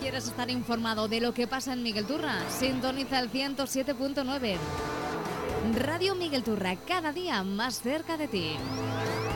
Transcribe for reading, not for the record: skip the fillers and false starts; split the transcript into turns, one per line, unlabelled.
¿Quieres estar informado de lo que pasa en Miguel Turra? Sintoniza el 107.9. Radio Miguel Turra, cada día más cerca de ti.